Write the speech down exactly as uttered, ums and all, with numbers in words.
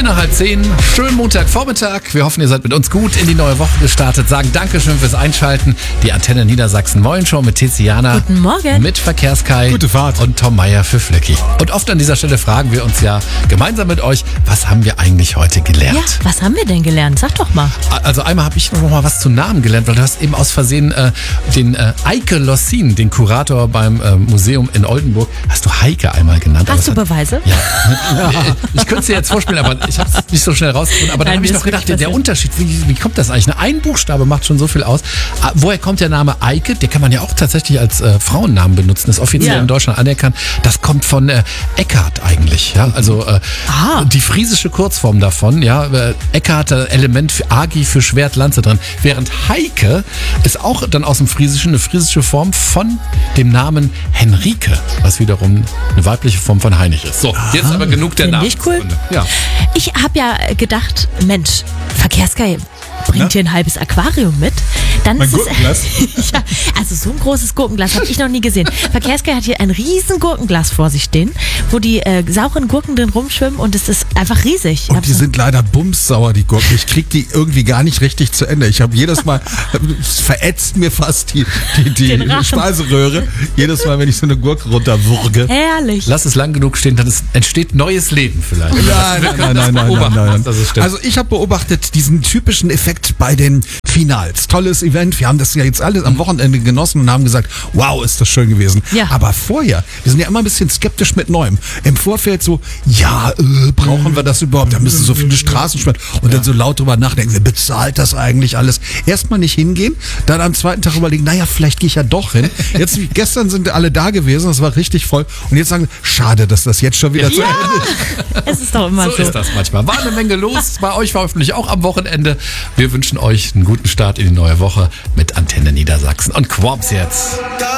nach halb zehn, schönen Montagvormittag. Wir hoffen, ihr seid mit uns gut in die neue Woche gestartet. Sagen Dankeschön fürs Einschalten. Die Antenne Niedersachsen Morgenshow mit Tiziana. Guten Morgen. Mit Verkehrskai. Gute Fahrt. Und Tom Meyer für Flecki. Und oft an dieser Stelle fragen wir uns ja gemeinsam mit euch, was haben wir eigentlich heute gelernt? Ja, was haben wir denn gelernt? Sag doch mal. Also einmal habe ich noch mal was zu Namen gelernt, weil du hast eben aus Versehen äh, den äh, Eike Lossin, den Kurator beim äh, Museum in Oldenburg, hast du Heike einmal genannt. Hast du hat, Beweise? Ja. Ich könnte es dir jetzt vorspielen, aber ich habe es nicht so schnell rausgefunden. Aber dann habe ich noch gedacht, der, der Unterschied, wie, wie kommt das eigentlich? Ein Buchstabe macht schon so viel aus. Woher kommt der Name Eike? Den kann man ja auch tatsächlich als äh, Frauennamen benutzen. Ist offiziell ja. in Deutschland anerkannt. Das kommt von äh, Eckhart eigentlich. Ja? Also äh, die friesische Kurzform davon. Ja? Äh, Eckhart, äh, Element für Agi für Schwert, Lanze drin. Während Heike ist auch dann aus dem Friesischen eine friesische Form von dem Namen Henrike, was wiederum eine weibliche Form von Heinrich ist. So, jetzt aber genug der Namen. Finde ich cool. Ja. Ich habe ja gedacht, Mensch, Verkehrskai bringt hier ein halbes Aquarium mit. Dann Mein ist Gurkenglas? Es, ja, also so ein großes Gurkenglas habe ich noch nie gesehen. Verkehrskai hat hier ein riesen Gurkenglas vor sich stehen, wo die äh, sauren Gurken drin rumschwimmen und es ist einfach riesig. Und die sind leider bumssauer, die Gurken. Ich krieg die irgendwie gar nicht richtig zu Ende. Ich habe jedes Mal, es verätzt mir fast die, die, die Speiseröhre. Jedes Mal, wenn ich so eine Gurke runterwürge. Herrlich. Lass es lang genug stehen, dann ist, entsteht neues Leben vielleicht. Nein, nein, nein, nein, nein, nein, nein. Das ist stimmt. Also ich habe beobachtet diesen typischen Effekt bei den Finals. Tolles Event. Wir haben das ja jetzt alles am Wochenende genossen und haben gesagt, wow, ist das schön gewesen. Ja. Aber vorher, wir sind ja immer ein bisschen skeptisch mit Neuem. Im Vorfeld so, ja, äh, brauchen wir das überhaupt? Da müssen so viele Straßen sperren. Und dann so laut drüber nachdenken, wer bezahlt das eigentlich alles? Erstmal nicht hingehen, dann am zweiten Tag überlegen, naja, vielleicht gehe ich ja doch hin. Jetzt, gestern sind alle da gewesen, das war richtig voll. Und jetzt sagen, schade, dass das jetzt schon wieder zu Ja. Ende ist. Es ist doch immer So so. ist das manchmal. War eine Menge los. Bei euch war hoffentlich auch am Wochenende. Wir wünschen euch einen guten Start in die neue Woche mit Antenne Niedersachsen. Und Quorps jetzt.